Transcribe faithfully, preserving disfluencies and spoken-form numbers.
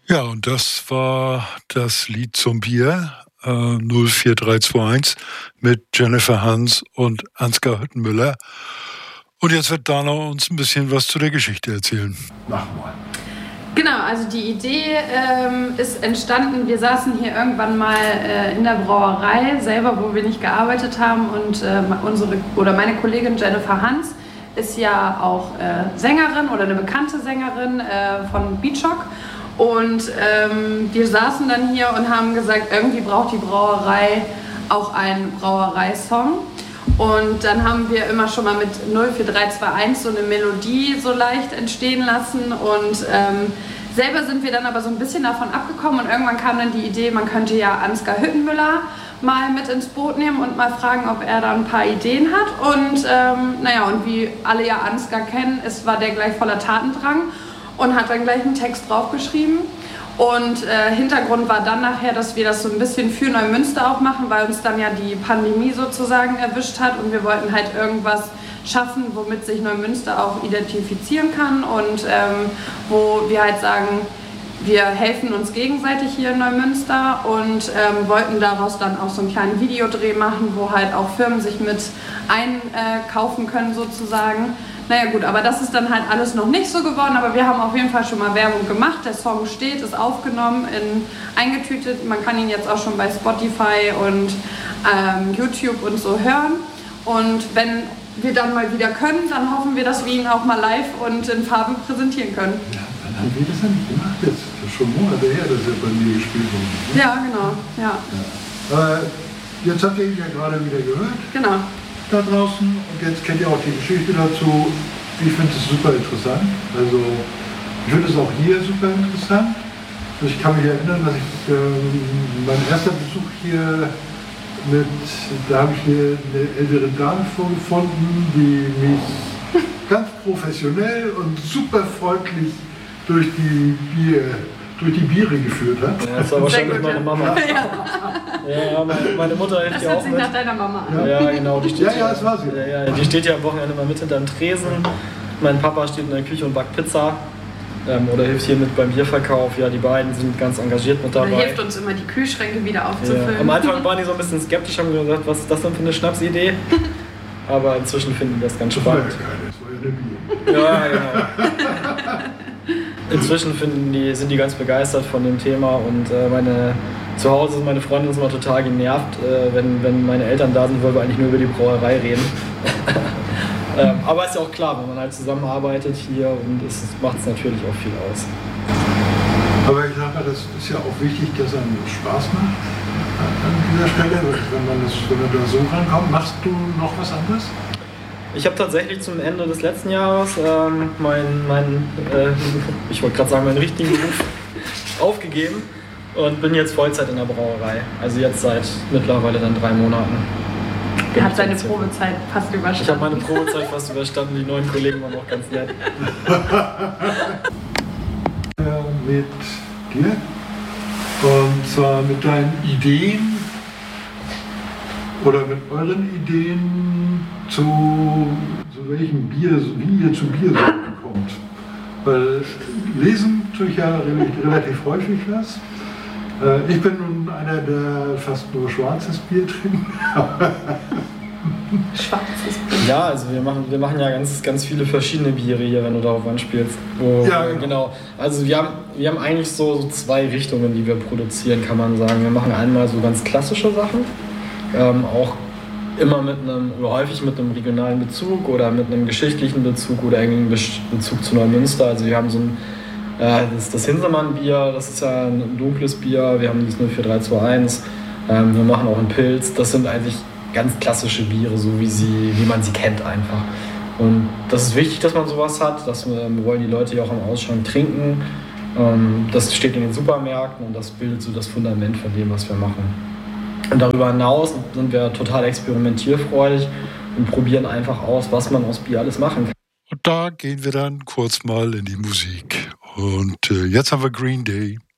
Ja, und das war das Lied zum Bier äh, null vier drei zwei eins mit Jennifer Hans und Ansgar Hüttenmüller. Und jetzt wird Dana uns ein bisschen was zu der Geschichte erzählen. Mach mal. Genau, also die Idee ähm, ist entstanden, wir saßen hier irgendwann mal äh, in der Brauerei selber, wo wir nicht gearbeitet haben, und äh, unsere oder meine Kollegin Jennifer Hans ist ja auch äh, Sängerin oder eine bekannte Sängerin äh, von Beatshock, und ähm, wir saßen dann hier und haben gesagt, irgendwie braucht die Brauerei auch einen Brauereisong. Und dann haben wir immer schon mal mit null vier drei zwei eins so eine Melodie so leicht entstehen lassen, und ähm, selber sind wir dann aber so ein bisschen davon abgekommen, und irgendwann kam dann die Idee, man könnte ja Ansgar Hüttenmüller mal mit ins Boot nehmen und mal fragen, ob er da ein paar Ideen hat. Und ähm, naja, und wie alle ja Ansgar kennen, ist, war der gleich voller Tatendrang und hat dann gleich einen Text draufgeschrieben. Und äh, Hintergrund war dann nachher, dass wir das so ein bisschen für Neumünster auch machen, weil uns dann ja die Pandemie sozusagen erwischt hat, und wir wollten halt irgendwas schaffen, womit sich Neumünster auch identifizieren kann, und ähm, wo wir halt sagen, wir helfen uns gegenseitig hier in Neumünster, und ähm, wollten daraus dann auch so einen kleinen Videodreh machen, wo halt auch Firmen sich mit einkaufen können sozusagen. Naja gut, aber das ist dann halt alles noch nicht so geworden, aber wir haben auf jeden Fall schon mal Werbung gemacht. Der Song steht, ist aufgenommen, in, eingetütet. Man kann ihn jetzt auch schon bei Spotify und ähm, YouTube und so hören. Und wenn wir dann mal wieder können, dann hoffen wir, dass wir ihn auch mal live und in Farbe präsentieren können. Ja, wann haben wir das denn gemacht? Jetzt das ist schon Monate her, dass er bei mir gespielt wurde. Ne? Ja, genau. Ja. Ja. Äh, jetzt habt ihr ihn ja gerade wieder gehört. Genau. Da draußen, und jetzt kennt ihr auch die Geschichte dazu. Ich finde es super interessant. Also ich finde es auch hier super interessant. Also ich kann mich erinnern, dass ich ähm, mein erster Besuch hier mit, da habe ich eine, eine ältere Dame vorgefunden, die mich ganz professionell und super freundlich durch die Bier, durch die Biere geführt hat. Ja, das war wahrscheinlich gut, meine ja. Mama. Ja. Ja, meine, meine Mutter hilft Das ja hört auch sich mit. nach deiner Mama an. Ja, genau. Die steht Ja, ja, das war sie. Ja, ja, die steht ja am Wochenende mal mit hinterm Tresen. Mein Papa steht in der Küche und backt Pizza. Ähm, oder hilft hier mit beim Bierverkauf. Ja, die beiden sind ganz engagiert mit dabei. Er hilft uns immer, die Kühlschränke wieder aufzufüllen. Ja. Am Anfang waren die so ein bisschen skeptisch, haben gesagt, was ist das denn für eine Schnapsidee? Aber inzwischen finden die das ganz Das war ja spannend. keine, das war ja eine Bier. Ja, genau. Inzwischen finden die, sind die ganz begeistert von dem Thema, und äh, meine, zu Hause sind meine Freundin immer total genervt, äh, wenn, wenn meine Eltern da sind, weil wir eigentlich nur über die Brauerei reden. ähm, aber ist ja auch klar, wenn man halt zusammenarbeitet hier, und es macht es natürlich auch viel aus. Aber ich sage mal, das ist ja auch wichtig, dass einem Spaß macht an dieser Stelle. Wenn man, das, wenn man da so rankommt, machst du noch was anderes? Ich habe tatsächlich zum Ende des letzten Jahres ähm, meinen, mein, äh, ich wollte gerade sagen, meinen richtigen Beruf aufgegeben und bin jetzt Vollzeit in der Brauerei. Also jetzt seit mittlerweile dann drei Monaten. Er hat seine Probezeit fast überstanden. Ich habe meine Probezeit fast überstanden, die neuen Kollegen waren auch ganz nett. Mit dir, und zwar mit deinen Ideen oder mit euren Ideen zu, zu welchem Bier, wie ihr zu Biersorten kommt. Weil lesen tue ich ja relativ häufig was. Ich bin nun einer, der fast nur schwarzes Bier trinkt. Schwarzes Bier. Ja, also wir machen, wir machen ja ganz, ganz viele verschiedene Biere hier, wenn du darauf anspielst. Wo, Ja, genau. genau. Also wir haben, wir haben eigentlich so, so zwei Richtungen, die wir produzieren, kann man sagen. Wir machen einmal so ganz klassische Sachen, ähm, auch immer mit einem, oder häufig mit einem regionalen Bezug oder mit einem geschichtlichen Bezug oder irgendeinem Bezug zu Neumünster. Also wir haben so ein, äh, das, das Hinsemann-Bier, das ist ja ein dunkles Bier. Wir haben das null vier drei zwei eins. Ähm, wir machen auch einen Pilz. Das sind eigentlich ganz klassische Biere, so wie, sie, wie man sie kennt einfach. Und das ist wichtig, dass man sowas hat. Das wir, wir wollen die Leute ja auch am Ausschank trinken. Ähm, das steht in den Supermärkten, und das bildet so das Fundament von dem, was wir machen. Und darüber hinaus sind wir total experimentierfreudig und probieren einfach aus, was man aus Bier alles machen kann. Und da gehen wir dann kurz mal in die Musik. Und äh, jetzt haben wir Green Day